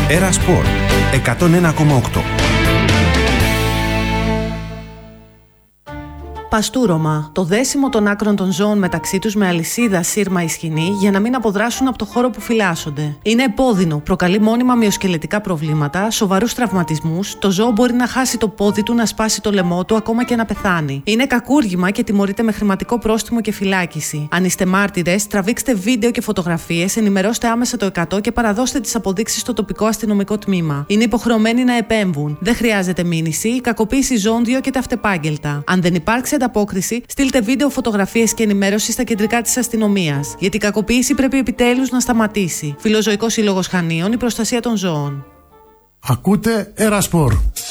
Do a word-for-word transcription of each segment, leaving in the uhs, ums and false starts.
Έρα Σπορ εκατόν ένα κόμμα οκτώ. Παστούρωμα. Το δέσιμο των άκρων των ζώων μεταξύ τους με αλυσίδα, σύρμα ή σκοινή για να μην αποδράσουν από το χώρο που φυλάσσονται. Είναι επώδυνο, προκαλεί μόνιμα μυοσκελετικά προβλήματα, σοβαρούς τραυματισμούς, το ζώο μπορεί να χάσει το πόδι του, να σπάσει το λαιμό του, ακόμα και να πεθάνει. Είναι κακούργημα και τιμωρείται με χρηματικό πρόστιμο και φυλάκιση. Αν είστε μάρτυρες, τραβήξτε βίντεο και φωτογραφίες, ενημερώστε άμεσα το εκατό και παραδώστε τις αποδείξεις στο τοπικό αστυνομικό τμήμα. Είναι υποχρεωμένοι να επέμβουν. Δεν χρειάζεται μήνυση, η κακοποίηση ζώων διώκεται αυτεπάγγελτα. Αν δεν υπάρξει ανταπόκριση, στείλτε βίντεο, φωτογραφίες και ενημέρωση στα κεντρικά της αστυνομίας. Γιατί η κακοποίηση πρέπει επιτέλους να σταματήσει. Φιλοζωικός Σύλλογος Χανίων, η προστασία των ζώων. Ακούτε Έρα Σπορ.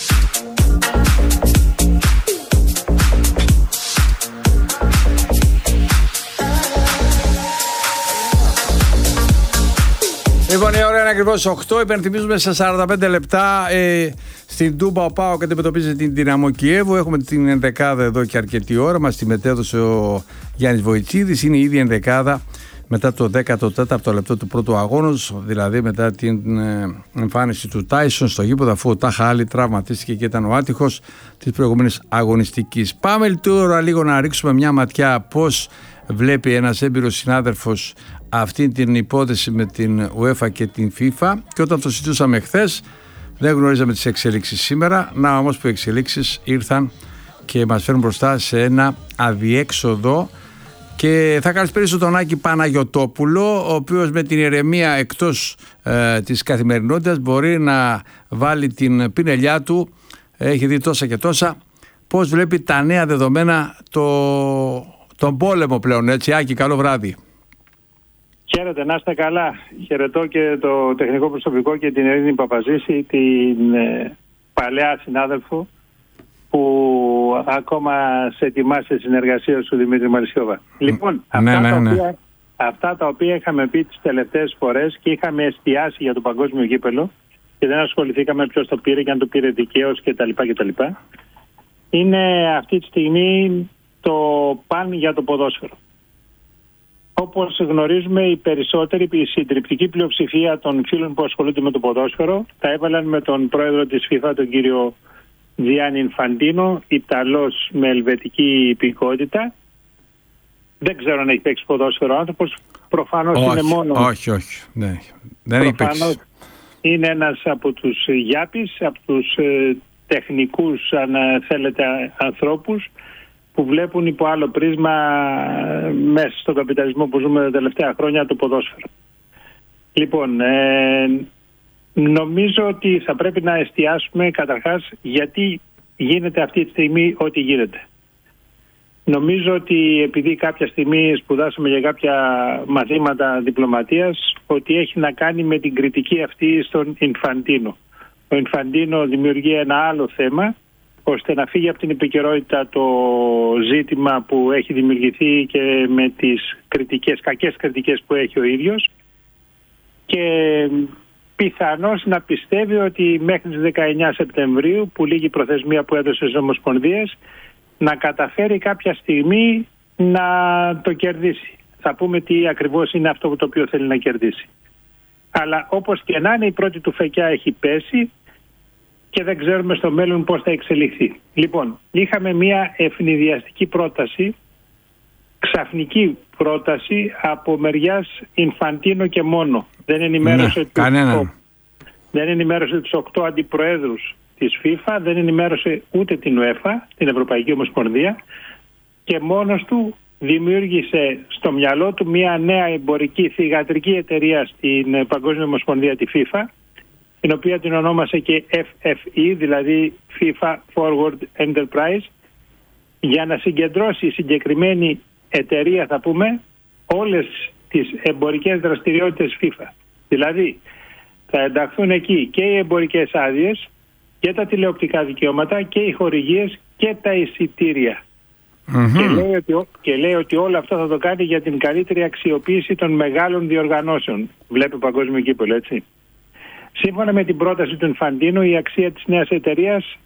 Λοιπόν, η ώρα είναι ακριβώς οκτώ. Υπενθυμίζουμε σε σαράντα πέντε λεπτά ε, στην Τούμπα ο ΠΑΟΚ αντιμετωπίζει την Δυναμό Κιέβου. Έχουμε την ενδεκάδα εδώ και αρκετή ώρα. Μας τη μετέδωσε ο Γιάννης Βοητσίδης. Είναι η ίδια ενδεκάδα μετά το δέκατο τέταρτο λεπτό του πρώτου αγώνος, δηλαδή μετά την ε, εμφάνιση του Τάισον στο γήπεδο, αφού ο Τάχα Άλλη τραυματίστηκε και ήταν ο άτυχος της προηγούμενης αγωνιστικής. Πάμε τώρα λίγο να ρίξουμε μια ματιά πώς βλέπει ένας έμπειρος συνάδελφος αυτή την υπόθεση με την UEFA και την FIFA, και όταν το συζητούσαμε χθες δεν γνωρίζαμε τις εξελίξεις σήμερα. Να όμως που οι εξελίξεις ήρθαν και μας φέρνουν μπροστά σε ένα αδιέξοδο. Και θα καλησπέρισω τον Άκη Παναγιωτόπουλο, ο οποίος με την ηρεμία εκτός ε, της καθημερινότητας μπορεί να βάλει την πινελιά του, έχει δει τόσα και τόσα, πώς βλέπει τα νέα δεδομένα, το, τον πόλεμο πλέον. Έτσι Άκη, καλό βράδυ. Χαίρετε, να είστε καλά. Χαιρετώ και το τεχνικό προσωπικό και την Ειρήνη Παπαζήση, την ε, παλαιά συνάδελφο που ακόμα σε ετοιμάσει σε συνεργασία σου, Δημήτρη Μαρισιώβα. Λοιπόν, ναι, αυτά, ναι, τα ναι. οποία, αυτά τα οποία είχαμε πει τις τελευταίες φορές και είχαμε εστιάσει για το παγκόσμιο γήπεδο και δεν ασχοληθήκαμε ποιος το πήρε και αν το πήρε δικαίως κτλ. κτλ. Είναι αυτή τη στιγμή το παν για το ποδόσφαιρο. Όπως γνωρίζουμε, οι περισσότεροι, η συντριπτική πλειοψηφία των φίλων που ασχολούνται με το ποδόσφαιρο τα έβαλαν με τον πρόεδρο της FIFA, τον κύριο Γιάννη Ινφαντίνο, Ιταλός με ελβετική υπηκότητα. Δεν ξέρω αν έχει παίξει ποδόσφαιρο άνθρωπος. Προφανώς όχι, είναι μόνο. Όχι, όχι. Ναι. Δεν έχει παίξει. Είναι ένας από τους γιάπης, από τους ε, τεχνικούς, αν θέλετε, ανθρώπους που βλέπουν υπό άλλο πρίσμα ε, μέσα στον καπιταλισμό που ζούμε τα τελευταία χρόνια το ποδόσφαιρο. Λοιπόν, ε, νομίζω ότι θα πρέπει να εστιάσουμε καταρχάς γιατί γίνεται αυτή τη στιγμή ό,τι γίνεται. Νομίζω ότι επειδή κάποια στιγμή σπουδάσαμε για κάποια μαθήματα διπλωματίας, ότι έχει να κάνει με την κριτική αυτή στον Ινφαντίνο. Ο Ινφαντίνο δημιουργεί ένα άλλο θέμα, ώστε να φύγει από την επικαιρότητα το ζήτημα που έχει δημιουργηθεί και με τις κριτικές, κακές κριτικές που έχει ο ίδιος, και πιθανώς να πιστεύει ότι μέχρι τις δεκαεννιά Σεπτεμβρίου, που λήγει η προθεσμία που έδωσε στις Ομοσπονδίες, να καταφέρει κάποια στιγμή να το κερδίσει. Θα πούμε τι ακριβώς είναι αυτό το οποίο θέλει να κερδίσει. Αλλά όπως και να είναι, η πρώτη του φεκιά έχει πέσει και δεν ξέρουμε στο μέλλον πώς θα εξελιχθεί. Λοιπόν, είχαμε μια ευνηδιαστική πρόταση, ξαφνική πρόταση από μεριάς Ινφαντίνο και μόνο. Δεν ενημέρωσε, ναι, τους, κανένα. δεν ενημέρωσε τους οκτώ αντιπροέδρους της FIFA, δεν ενημέρωσε ούτε την UEFA, την Ευρωπαϊκή Ομοσπονδία, και μόνος του δημιούργησε στο μυαλό του μια νέα εμπορική θυγατρική εταιρεία στην Παγκόσμια Ομοσπονδία, τη FIFA, την οποία την ονόμασε και εφ εφ ι, δηλαδή FIFA Forward Enterprise, για να συγκεντρώσει η συγκεκριμένη εταιρεία, θα πούμε, όλες τις εμπορικές δραστηριότητες FIFA. Δηλαδή θα ενταχθούν εκεί και οι εμπορικές άδειες και τα τηλεοπτικά δικαιώματα και οι χορηγίες και τα εισιτήρια. Mm-hmm. Και, λέει ότι, και λέει ότι όλο αυτό θα το κάνει για την καλύτερη αξιοποίηση των μεγάλων διοργανώσεων. Βλέπει παγκόσμιο κύπελλο, έτσι. Σύμφωνα με την πρόταση του Ινφαντίνου, η αξία της νέας εταιρείας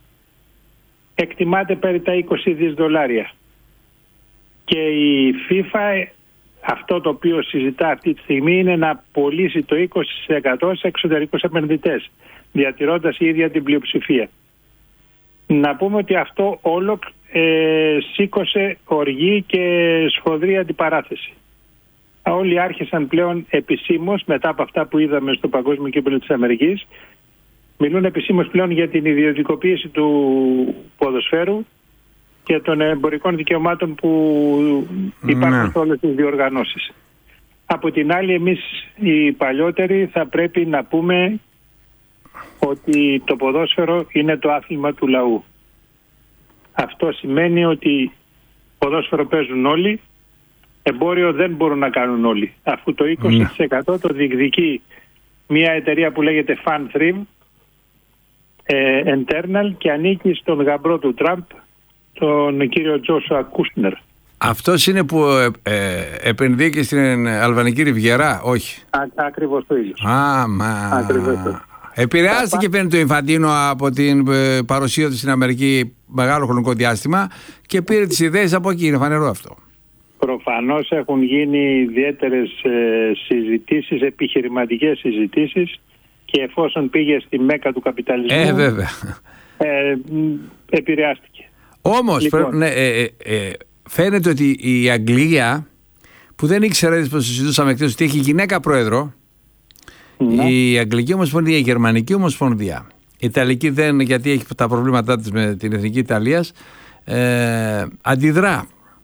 εκτιμάται περί τα είκοσι δισεκατομμύρια δολάρια. Και η FIFA αυτό το οποίο συζητά αυτή τη στιγμή είναι να πωλήσει το είκοσι τοις εκατό σε εξωτερικούς επενδυτές, διατηρώντας η ίδια την πλειοψηφία. Να πούμε ότι αυτό όλο ε, σήκωσε οργή και σφοδρή αντιπαράθεση. Όλοι άρχισαν πλέον επισήμως, μετά από αυτά που είδαμε στο Παγκόσμιο Κύπελλο της Αμερικής, μιλούν επισήμως πλέον για την ιδιωτικοποίηση του ποδοσφαίρου και των εμπορικών δικαιωμάτων που υπάρχουν ναι. σε όλες τις διοργανώσεις. Από την άλλη, εμείς οι παλιότεροι θα πρέπει να πούμε ότι το ποδόσφαιρο είναι το άθλημα του λαού. Αυτό σημαίνει ότι ποδόσφαιρο παίζουν όλοι, εμπόριο δεν μπορούν να κάνουν όλοι. Αφού το είκοσι τοις εκατό το διεκδικεί μια εταιρεία που λέγεται FanThrim ε, Internal και ανήκει στον γαμπρό του Τραμπ, τον κύριο Τζόσουα Κούσνερ. Αυτός είναι που ε, ε, επενδύει και στην Αλβανική Ριβιέρα, όχι? Α, ακριβώς το ίδιο. Α, μα... Ακριβώς το. Επηρεάστηκε φαίνεται το Ινφαντίνο από την ε, παρουσία του στην Αμερική μεγάλο χρονικό διάστημα και πήρε τις ιδέες από εκεί, είναι φανερό αυτό. Προφανώς έχουν γίνει ιδιαίτερες ε, συζητήσεις, επιχειρηματικές συζητήσεις, και εφόσον πήγε στη μέκα του καπιταλισμού, ε, βέβαια. Ε, επηρεάστηκε. Όμως Λοιπόν. ναι, ε, ε, ε, φαίνεται ότι η Αγγλία, που δεν ήξερα πως το συζητούσαμε χθες, ότι έχει γυναίκα πρόεδρο, ναι. Η Αγγλική Ομοσπονδία, η Γερμανική Ομοσπονδία, η Ιταλική δεν, γιατί έχει τα προβλήματά της με την Εθνική Ιταλίας, ε, αντιδρά.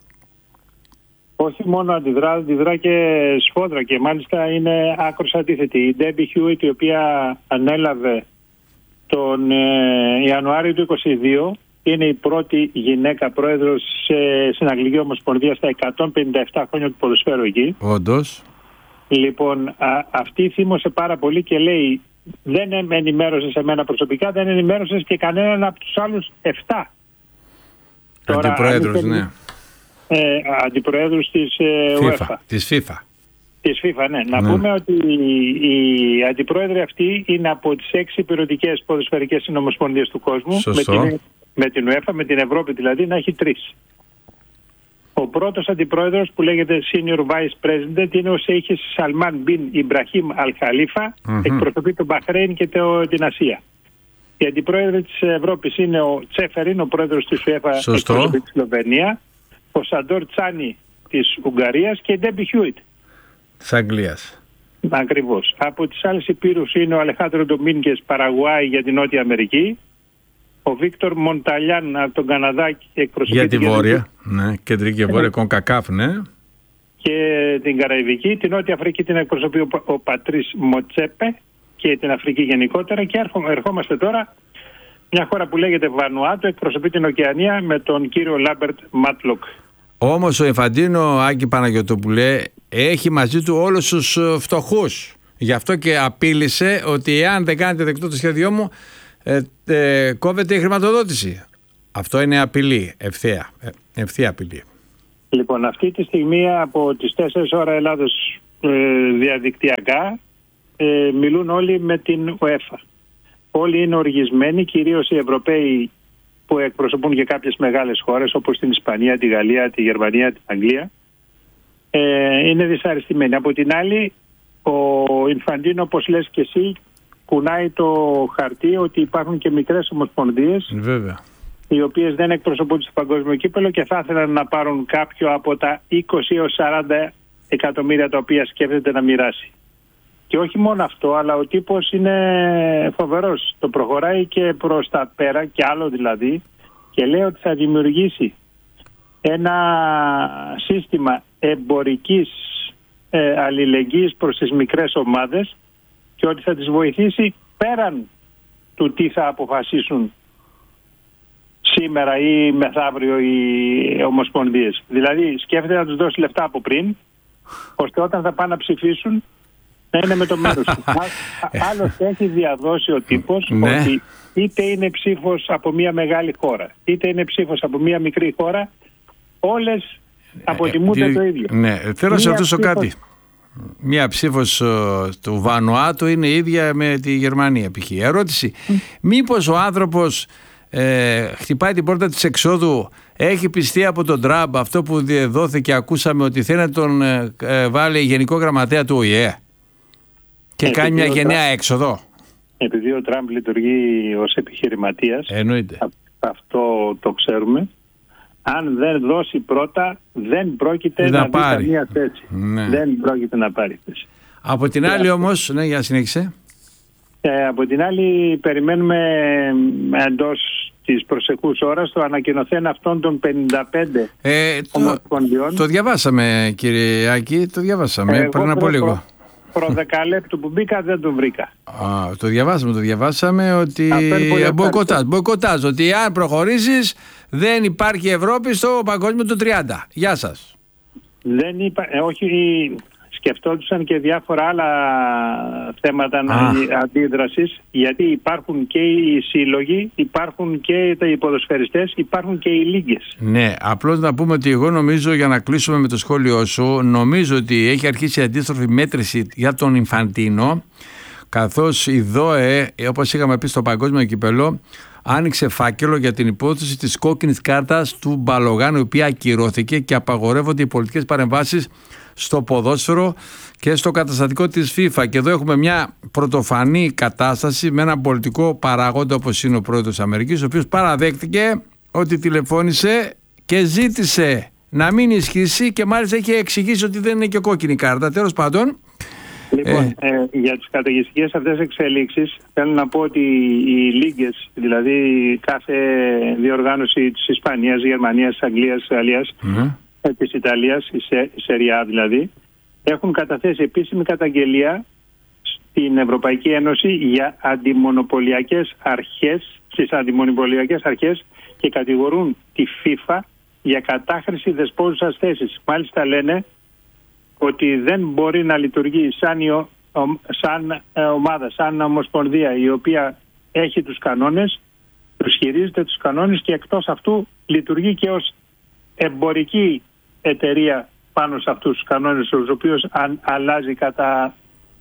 Όχι μόνο αντιδρά, αντιδρά και σφόδρα, και μάλιστα είναι άκρως αντίθετη. Η Ντέμπι Χιούιτ, η οποία ανέλαβε τον ε, Ιανουάριο του είκοσι δύο, είναι η πρώτη γυναίκα πρόεδρος σε, στην Αγγλική Ομοσπονδία στα εκατόν πενήντα επτά χρόνια του ποδοσφαίρου εκεί. Όντως. Λοιπόν, α, αυτή θύμωσε πάρα πολύ και λέει, δεν με ενημέρωσε σε μένα προσωπικά, δεν ενημέρωσε και κανέναν από τους άλλους εφτά. Αντιπρόεδρος, ναι. Ε, αντιπροέδρους της ε, UEFA. Της FIFA. Της FIFA, ναι. Να ναι. πούμε ότι οι αντιπρόεδροι αυτοί είναι από τις έξι υπηρετικές ποδοσφαιρικές συνομοσπονδίες του κόσμου. Σωστό. Με την, με την UEFA, με την Ευρώπη δηλαδή, να έχει τρεις. Ο πρώτος αντιπρόεδρος, που λέγεται Senior Vice President, είναι ο Σέιχης Σαλμάν Μπιν Ιμπραχίμ Αλ Χαλίφα, mm-hmm. εκπροσωπεί τον Μπαχρέιν και το, την Ασία. Η αντιπρόεδροι της Ευρώπης είναι ο Τσέφεριν, ο πρόεδρος της UEFA, εκπροσωπεί τη Σλοβενία, ο Σαντόρ Τσάνι της Ουγγαρίας και η Ντέμπι Χιούιτ της Αγγλίας. Ακριβώς. Από τις άλλες υπήρους είναι ο Αλεχάντρο Ντομίνγκες Παραγουάη για την Νότια Αμερική, ο Βίκτορ Μονταλιάν από τον Καναδά και εκπροσωπεί για τη Βόρεια, ναι, κεντρική και Βόρεια, κονκακάφ, ναι. Και την Καραϊβική, την Νότια Αφρική την εκπροσωπεί ο, ο Πατρίς Μοτσέπε και την Αφρική γενικότερα, και ερχόμαστε τώρα μια χώρα που λέγεται Βανουάτου, εκπροσωπεί την Οκεανία με τον κύριο Λάμπερτ Μάτλοκ. Όμως ο Ινφαντίνο, Άκη Παναγιωτοπουλέ, έχει μαζί του όλους τους φτωχούς. Γι' αυτό και απείλησε ότι εάν δεν κάνετε δεκτό το σχέδιό μου, ε, ε, κόβεται η χρηματοδότηση. Αυτό είναι απειλή, ευθεία, ε, ευθεία απειλή. Λοιπόν, αυτή τη στιγμή από τις τέσσερις ώρα Ελλάδος ε, διαδικτυακά ε, μιλούν όλοι με την UEFA. Όλοι είναι οργισμένοι, κυρίως οι Ευρωπαίοι που εκπροσωπούν και κάποιες μεγάλες χώρες όπως την Ισπανία, τη Γαλλία, τη Γερμανία, την Αγγλία. Ε, είναι δυσαρεστημένοι. Από την άλλη, ο Ινφαντίνο, όπως λες και εσύ, κουνάει το χαρτί ότι υπάρχουν και μικρές ομοσπονδίες, βέβαια, οι οποίες δεν εκπροσωπούνται στο παγκόσμιο κύπελλο και θα ήθελαν να πάρουν κάποιο από τα είκοσι έως σαράντα εκατομμύρια τα οποία σκέφτεται να μοιράσει. Και όχι μόνο αυτό, αλλά ο τύπος είναι φοβερός. Το προχωράει και προς τα πέρα, και άλλο δηλαδή, και λέει ότι θα δημιουργήσει ένα σύστημα εμπορικής ε, αλληλεγγύης προς τις μικρές ομάδες και ότι θα τις βοηθήσει πέραν του τι θα αποφασίσουν σήμερα ή μεθαύριο οι ομοσπονδίες. Δηλαδή σκέφτεται να τους δώσει λεφτά από πριν, ώστε όταν θα πάνε να ψηφίσουν να είναι με το μέρος του. Άλλωστε έχει διαδώσει ο τύπος ναι. ότι είτε είναι ψήφος από μια μεγάλη χώρα, είτε είναι ψήφος από μια μικρή χώρα, όλες αποτιμούνται ε, το ίδιο. Ναι, θέλω να σε ρωτήσω ψήφος... κάτι. Μία ψήφος uh, του Βανουάτου είναι ίδια με τη Γερμανία π.χ. Ερώτηση, mm. μήπως ο άνθρωπος ε, χτυπάει την πόρτα της εξόδου, έχει πιστεί από τον Τραμπ αυτό που δόθηκε, ακούσαμε ότι θέλει να τον ε, ε, βάλει γενικό γραμματέα του Ο Η Ε και επειδή κάνει μια γενναία Τραμπ, έξοδο. Επειδή ο Τραμπ λειτουργεί ως επιχειρηματίας, Εννοείται. αυτό το ξέρουμε. Αν δεν δώσει πρώτα, δεν πρόκειται να, να δει πάρει καμία θέση. Ναι. Δεν πρόκειται να πάρει θέση. Από την άλλη όμως, ναι, για συνέχισε. Ε, από την άλλη, περιμένουμε εντός της προσεχούς ώρας το ανακοινωθέν αυτών των πενήντα πέντε ε, το, ομοσπονδιών. Το διαβάσαμε, κύριε Άκη, το διαβάσαμε ε, πριν από λίγο. Προ δεκαλέπτου που μπήκα δεν το βρήκα. Α, το διαβάσαμε, το διαβάσαμε ότι μποϊκοτάζ, μποϊκοτάζ, ότι αν προχωρήσεις δεν υπάρχει Ευρώπη στο παγκόσμιο του τριάντα. Γεια σας. Δεν είπα, ε, όχι, σκεφτόντουσαν και διάφορα άλλα θέματα αντίδρασης, γιατί υπάρχουν και οι σύλλογοι, υπάρχουν και οι ποδοσφαιριστές, υπάρχουν και οι λίγκες. Ναι, απλώς να πούμε ότι εγώ νομίζω, για να κλείσουμε με το σχόλιο σου, νομίζω ότι έχει αρχίσει η αντίστροφη μέτρηση για τον Ινφαντίνο, καθώς η ΔΟΕ, όπως είχαμε πει στο παγκόσμιο κυπελό, άνοιξε φάκελο για την υπόθεση της κόκκινης κάρτας του Μπαλογάν, η οποία ακυρώθηκε και απαγορεύονται οι πολιτικές παρεμβάσεις στο ποδόσφαιρο και στο καταστατικό της FIFA. Και εδώ έχουμε μια πρωτοφανή κατάσταση με έναν πολιτικό παράγοντα όπως είναι ο πρόεδρος της Αμερικής, ο οποίος παραδέχτηκε ότι τηλεφώνησε και ζήτησε να μην ισχύσει και μάλιστα έχει εξηγήσει ότι δεν είναι και κόκκινη κάρτα. Τέλος πάντων, Λοιπόν, ε, ε, για τις καταιγιστικές αυτές εξελίξεις θέλω να πω ότι οι λίγκες, δηλαδή κάθε διοργάνωση της Ισπανίας, Γερμανίας, της Αγγλίας, της Γαλλίας, mm-hmm. της Ιταλίας, η, Σε, η Σεριά δηλαδή, έχουν καταθέσει επίσημη καταγγελία στην Ευρωπαϊκή Ένωση για αντιμονοπολιακές αρχές, στις αντιμονοπολιακές αρχές και κατηγορούν τη FIFA για κατάχρηση δεσπόζουσας θέσης. Μάλιστα λένε ότι δεν μπορεί να λειτουργεί σαν, η, σαν ομάδα, σαν ομοσπονδία η οποία έχει τους κανόνες, τους χειρίζεται τους κανόνες και εκτός αυτού λειτουργεί και ως εμπορική εταιρεία πάνω σε αυτούς τους κανόνες, τους οποίους αν, αλλάζει κατά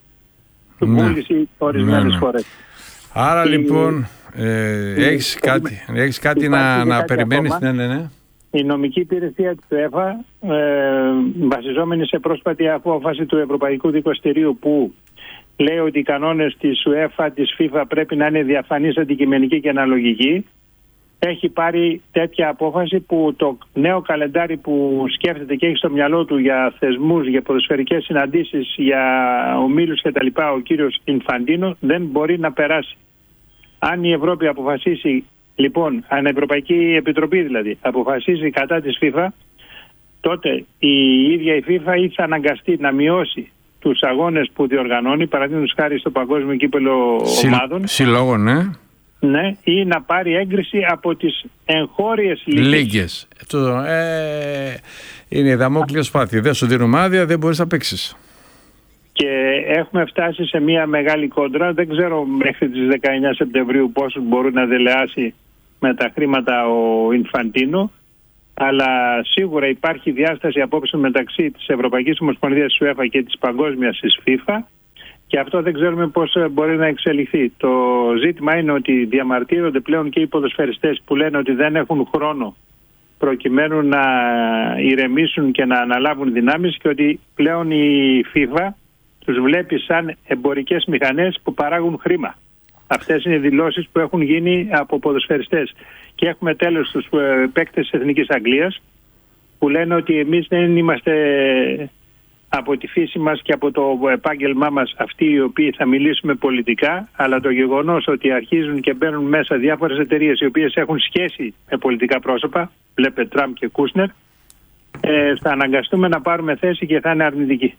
ναι. βούληση ορισμένες ναι, ναι. φορές. Άρα η, λοιπόν ε, έχεις, η, κάτι, έχεις κάτι να, να περιμένεις. Ναι, ναι, ναι. Η νομική υπηρεσία της UEFA, ε, βασιζόμενη σε πρόσφατη απόφαση του Ευρωπαϊκού Δικαστηρίου που λέει ότι οι κανόνες της UEFA, της FIFA πρέπει να είναι διαφανείς, αντικειμενικοί και αναλογικοί, έχει πάρει τέτοια απόφαση που το νέο καλεντάρι που σκέφτεται και έχει στο μυαλό του για θεσμούς, για ποδοσφαιρικές συναντήσεις, για ομίλους κτλ. Ο κύριος Ινφαντίνο δεν μπορεί να περάσει. Αν η Ευρώπη αποφασίσει, λοιπόν, αν η Ευρωπαϊκή Επιτροπή δηλαδή αποφασίσει κατά της FIFA, τότε η ίδια η FIFA ή θα αναγκαστεί να μειώσει τους αγώνες που διοργανώνει, παραδείγματος χάρη στο Παγκόσμιο Κύπελλο Ομάδων. Συλλόγων, ναι. Ναι, ή να πάρει έγκριση από τις εγχώριες λίγες. Λίγες. Ε, είναι η δαμόκλειο σπάθη. Δεν σου δίνουν άδεια, δεν μπορείς να παίξεις. Και έχουμε φτάσει σε μια μεγάλη κόντρα. Δεν ξέρω μέχρι τις δεκαεννιά Σεπτεμβρίου πόσους μπορούν να δελεάσει με τα χρήματα ο Ινφαντίνο. Αλλά σίγουρα υπάρχει διάσταση απόψε μεταξύ της Ευρωπαϊκής Ομοσπονδίας της UEFA και της Παγκόσμιας της FIFA. Και αυτό δεν ξέρουμε πώς μπορεί να εξελιχθεί. Το ζήτημα είναι ότι διαμαρτύρονται πλέον και οι ποδοσφαιριστές που λένε ότι δεν έχουν χρόνο προκειμένου να ηρεμήσουν και να αναλάβουν δυνάμεις και ότι πλέον η FIFA τους βλέπει σαν εμπορικές μηχανές που παράγουν χρήμα. Αυτές είναι οι δηλώσεις που έχουν γίνει από ποδοσφαιριστές. Και έχουμε τέλος τους παίκτες της Εθνικής Αγγλίας που λένε ότι εμείς δεν είμαστε από τη φύση μας και από το επάγγελμά μας αυτοί οι οποίοι θα μιλήσουμε πολιτικά, αλλά το γεγονός ότι αρχίζουν και μπαίνουν μέσα διάφορες εταιρείες οι οποίες έχουν σχέση με πολιτικά πρόσωπα, βλέπε Τραμπ και Κούσνερ, ε, θα αναγκαστούμε να πάρουμε θέση και θα είναι αρνητική.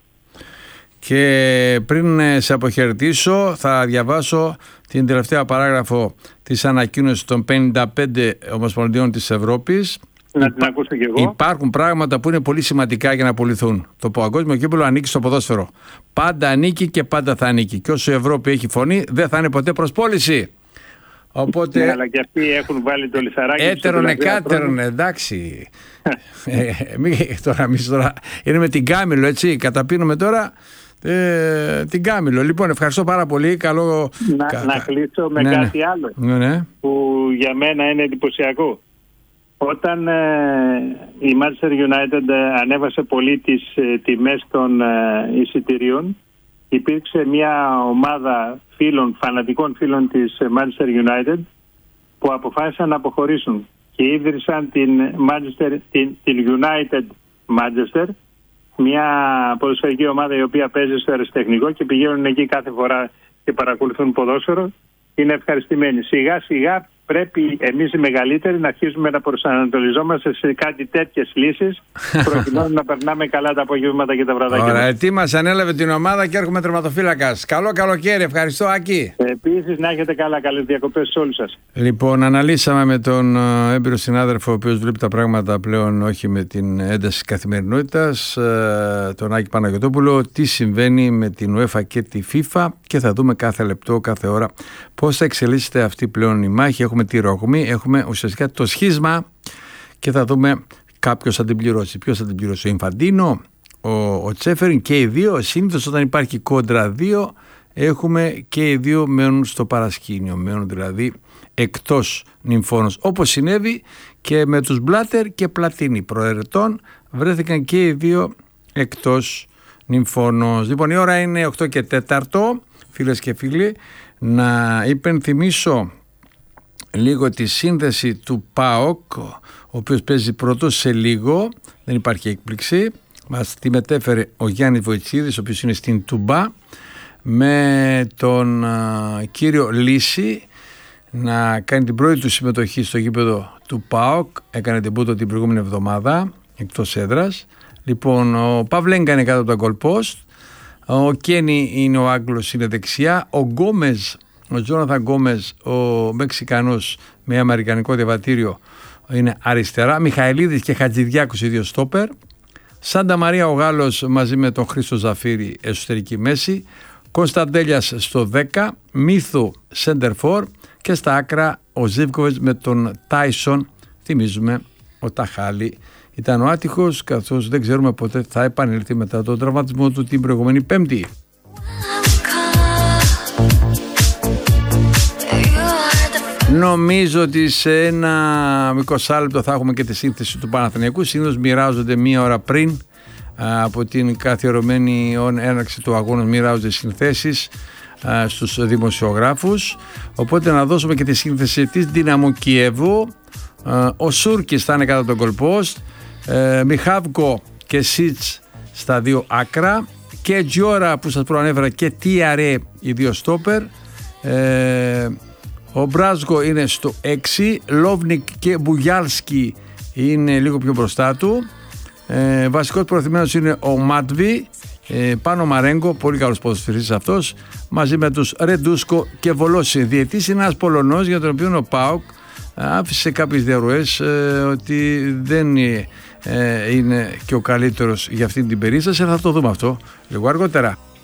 Και πριν σε αποχαιρετήσω θα διαβάσω την τελευταία παράγραφο της ανακοίνωσης των πενήντα πέντε Ομοσπονδιών της Ευρώπης. Να την ακούσω και εγώ. Υπάρχουν πράγματα που είναι πολύ σημαντικά για να απολυθούν. Το παγκόσμιο κύπελλο ανήκει στο ποδόσφαιρο. Πάντα ανήκει και πάντα θα ανήκει. Και όσο η Ευρώπη έχει φωνή, δεν θα είναι ποτέ προς πώληση. Οπότε. Ναι, αλλά και αυτοί έχουν βάλει το λιθαράκι. Έτερον εκάτερον, εντάξει. ε, μη, τώρα, εμείς τώρα είναι με την Κάμιλο, έτσι. Καταπίνουμε τώρα ε, την Κάμιλο. Λοιπόν, ευχαριστώ πάρα πολύ. Καλό... Να, κα... να κλείσω με ναι, κάτι ναι. άλλο ναι, ναι. που για μένα είναι εντυπωσιακό. Όταν ε, η Manchester United ε, ανέβασε πολύ τις ε, τιμές των ε, εισιτηρίων, υπήρξε μια ομάδα φίλων, φανατικών φίλων της Manchester United που αποφάσισαν να αποχωρήσουν και ίδρυσαν την, Manchester, την, την United Manchester, μια ποδοσφαιρική ομάδα η οποία παίζει στο αεραστεχνικό και πηγαίνουν εκεί κάθε φορά και παρακολουθούν ποδόσφαιρο. Είναι ευχαριστημένοι. Σιγά σιγά πρέπει εμείς οι μεγαλύτεροι να αρχίσουμε να προσανατολιζόμαστε σε κάτι τέτοιες λύσεις προκειμένου να περνάμε καλά τα απογεύματα και τα βραδάκια. Ωραία, ετοίμασε, ανέλαβε την ομάδα και έρχομαι τερματοφύλακας. Καλό καλοκαίρι, ευχαριστώ Άκη. Επίσης να έχετε καλά, καλές διακοπές σε όλους σας. Λοιπόν, αναλύσαμε με τον έμπειρο συνάδελφο, ο οποίος βλέπει τα πράγματα πλέον όχι με την ένταση της καθημερινότητας, τον Άκη Παναγιωτόπουλο, τι συμβαίνει με την UEFA και τη FIFA και θα δούμε κάθε λεπτό, κάθε ώρα πώς θα εξελίσσεται αυτή πλέον η μάχη. Έχουμε τη ρογμή, έχουμε ουσιαστικά το σχίσμα και θα δούμε κάποιος θα την πληρώσει. Ποιος θα την πληρώσει, ο Ινφαντίνο, ο, ο Τσέφεριν, και οι δύο. Συνήθως όταν υπάρχει κόντρα δύο, έχουμε και οι δύο μένουν στο παρασκήνιο, μένουν δηλαδή εκτός νυμφώνος, όπως συνέβη και με τους Μπλάτερ και Πλατίνη προαιρετών, βρέθηκαν και οι δύο εκτός νυμφώνος. Λοιπόν, η ώρα είναι οκτώ και τέσσερα, φίλες και φίλοι, να υπενθυμίσω λίγο τη σύνδεση του ΠΑΟΚ, ο οποίος παίζει πρώτος σε λίγο, δεν υπάρχει έκπληξη. Μας τη μετέφερε ο Γιάννης Βοητσίδης, ο οποίος είναι στην Τουμπά, με τον α, κύριο Λύση να κάνει την πρώτη του συμμετοχή στο γήπεδο του ΠΑΟΚ. Έκανε την πούτο την προηγούμενη εβδομάδα εκτός έδρας. Λοιπόν, ο Παυλέγκα είναι κάτω από τον goal post, ο Κένι είναι ο Άγγλος, είναι δεξιά, ο Γκόμες, ο Τζόναθαν Γκόμες, ο Μεξικανός με αμερικανικό διαβατήριο, είναι αριστερά. Μιχαηλίδης και Χατζηδιάκος οι δύο στόπερ. Σάντα Μαρία ο Γάλλος μαζί με τον Χρήστο Ζαφύρη εσωτερική μέση. Κωνσταντέλιας στο δέκα, Μύθου σέντερφορ και στα άκρα ο Ζίβκοβιτς με τον Τάισον. Θυμίζουμε ο Ταχάλη ήταν ο άτυχος, καθώς δεν ξέρουμε πότε θα επανέλθει μετά τον τραυματισμό του την προηγούμενη Πέμπτη. Νομίζω ότι σε ένα εικοσάλεπτο θα έχουμε και τη σύνθεση του Παναθηναϊκού. Συνήθως μοιράζονται μία ώρα πριν από την καθιερωμένη έναρξη του αγώνα, μοιράζονται συνθέσεις στους δημοσιογράφους. Οπότε να δώσουμε και τη σύνθεση της Δυναμό Κιέβου. Ο Σούρκης θα είναι κάτω τον κολπόστ, Μιχάβκο και Σίτς στα δύο άκρα, και Τζιόρα που σας προανέφερα και Τιαρέ οι δύο στόπερ. Ο Μπράζγκο είναι στο έξι, Λόβνικ και Μπουγιάλσκι είναι λίγο πιο μπροστά του. Ε, βασικός προωθημένος είναι ο Μάτβι, ε, πάνω Μαρέγκο, πολύ καλός ποδοσφαιριστής αυτός, μαζί με τους Ρεντούσκο και Βολόση. Διαιτής είναι ένας Πολωνός, για τον οποίο ο ΠΑΟΚ άφησε κάποιες διαρροές ε, ότι δεν ε, είναι και ο καλύτερος για αυτή την περίσταση. Θα το δούμε αυτό λίγο αργότερα.